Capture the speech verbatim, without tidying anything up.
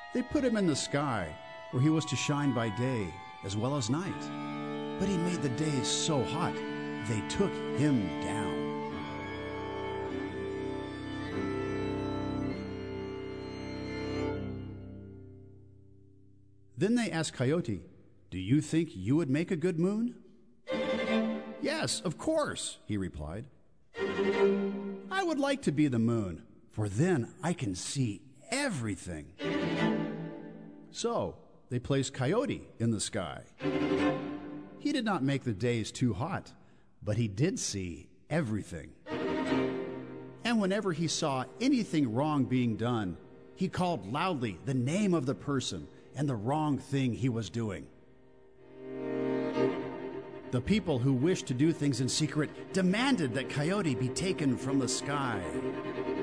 They put him in the sky, where he was to shine by day as well as night. But he made the days so hot, they took him down. Then they asked Coyote, "Do you think you would make a good moon?" "Yes, of course," he replied. "I would like to be the moon, for then I can see everything." So they placed Coyote in the sky. He did not make the days too hot, but he did see everything. And whenever he saw anything wrong being done, he called loudly the name of the person and the wrong thing he was doing. The people who wished to do things in secret demanded that Coyote be taken from the sky.